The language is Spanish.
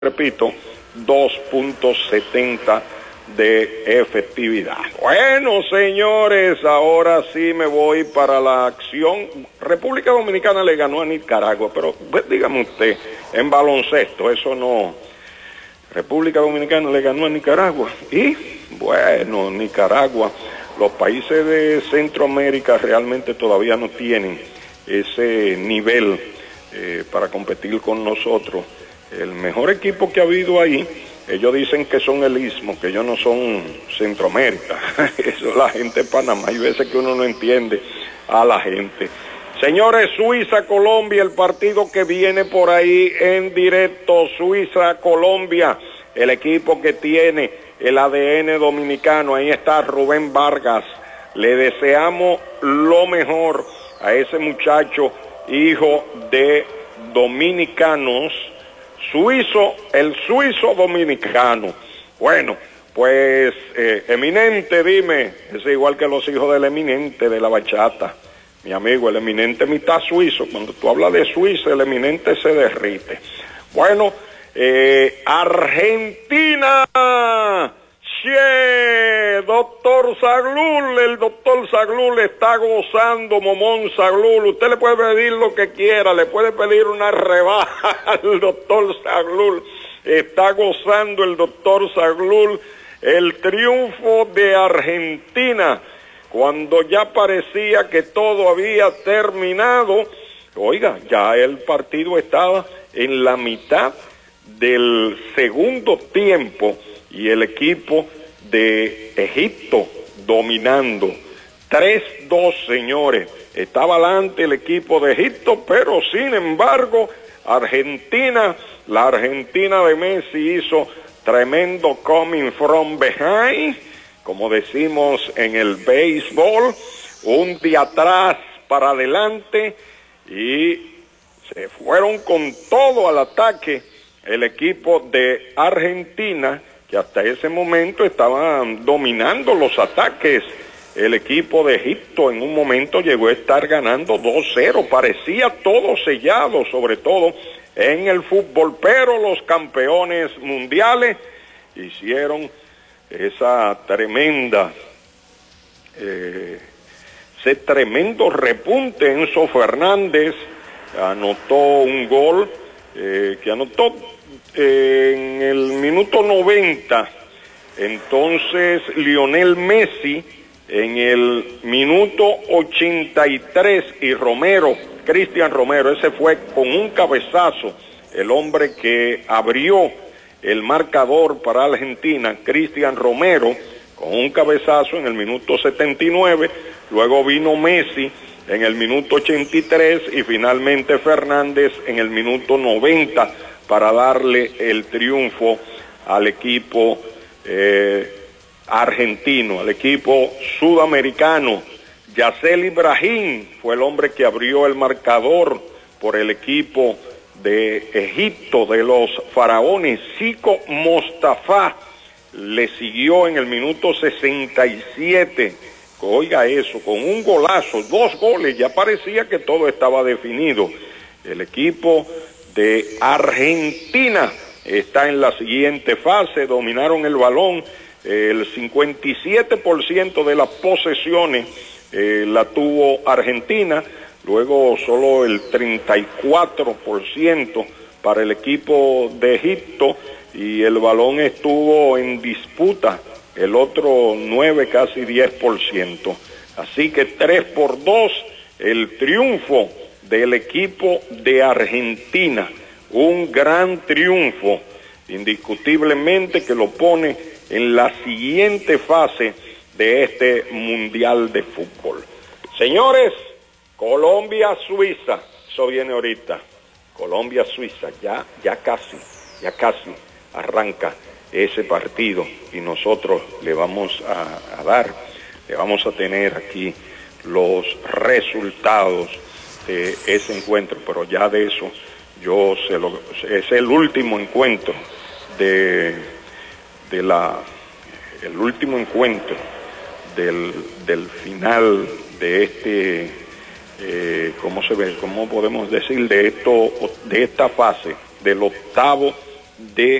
repito, 2.70 de efectividad. Bueno, señores, ahora sí me voy para la acción. República Dominicana le ganó a Nicaragua, pero pues, dígame usted, en baloncesto, eso no. República Dominicana le ganó a Nicaragua y, bueno, Nicaragua, los países de Centroamérica realmente todavía no tienen ese nivel para competir con nosotros. El mejor equipo que ha habido ahí, ellos dicen que son el Istmo, que ellos no son Centroamérica. Eso es la gente de Panamá. Hay veces que uno no entiende a la gente. Señores, Suiza-Colombia, el partido que viene por ahí en directo, Suiza-Colombia, el equipo que tiene el ADN dominicano, ahí está Rubén Vargas. Le deseamos lo mejor a ese muchacho, hijo de dominicanos, suizo, el suizo dominicano. Bueno, pues Eminente, dime, es igual que los hijos del Eminente de la bachata. Mi amigo, el Eminente mitad suizo. Cuando tú hablas de Suiza, el Eminente se derrite. Bueno, Argentina, che, doctor Zaglul, el doctor Zaglul está gozando, Momón Zaglul. Usted le puede pedir lo que quiera, le puede pedir una rebaja al doctor Zaglul. Está gozando el doctor Zaglul el triunfo de Argentina. Cuando ya parecía que todo había terminado, oiga, ya el partido estaba en la mitad del segundo tiempo y el equipo de Egipto dominando. 3-2, señores. Estaba adelante el equipo de Egipto, pero sin embargo, Argentina, la Argentina de Messi hizo tremendo coming from behind, como decimos en el béisbol, un de atrás para adelante y se fueron con todo al ataque el equipo de Argentina, que hasta ese momento estaban dominando los ataques. El equipo de Egipto en un momento llegó a estar ganando 2-0, parecía todo sellado, sobre todo en el fútbol, pero los campeones mundiales hicieron esa tremenda, ese tremendo repunte. Enzo Fernández anotó un gol que anotó en el minuto 90, entonces Lionel Messi en el minuto 83 y Romero, Cristian Romero, ese fue con un cabezazo, el hombre que abrió el marcador para Argentina, Cristian Romero, con un cabezazo en el minuto 79, luego vino Messi en el minuto 83 y finalmente Fernández en el minuto 90 para darle el triunfo al equipo argentino, al equipo sudamericano. Yacel Ibrahim fue el hombre que abrió el marcador por el equipo de Egipto, de los faraones. Zico Mostafa le siguió en el minuto 67, oiga eso, con un golazo, 2 goles, ya parecía que todo estaba definido. El equipo de Argentina está en la siguiente fase, dominaron el balón, el 57% de las posesiones la tuvo Argentina, luego solo el 34% para el equipo de Egipto y el balón estuvo en disputa, el otro 9, casi 10%. Así que 3-2 el triunfo del equipo de Argentina, un gran triunfo, indiscutiblemente que lo pone en la siguiente fase de este Mundial de Fútbol. Señores, Colombia-Suiza, eso viene ahorita. Colombia-Suiza, ya casi arranca ese partido y nosotros le vamos a dar, le vamos a tener aquí los resultados de ese encuentro, pero ya de eso es el último encuentro el último encuentro del final de este, ¿cómo podemos decir? De esta fase, del octavo de